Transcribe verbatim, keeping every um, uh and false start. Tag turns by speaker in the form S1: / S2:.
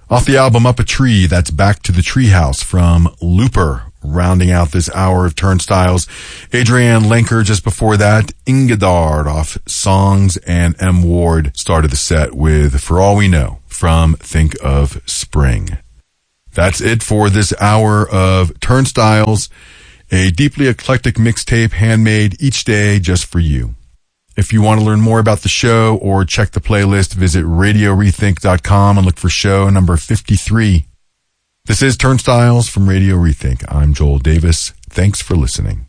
S1: Off the album Up a Tree, that's Back to the Treehouse from Looper. Rounding out this hour of Turnstiles, Adrienne Lenker just before that, Ingedard off Songs, and M. Ward started the set with For All We Know from Think of Spring. That's it for this hour of Turnstiles, a deeply eclectic mixtape handmade each day just for you. If you want to learn more about the show or check the playlist, visit radio rethink dot com and look for show number fifty-three. This is Turnstiles from Radio Rethink. I'm Joel Davis. Thanks for listening.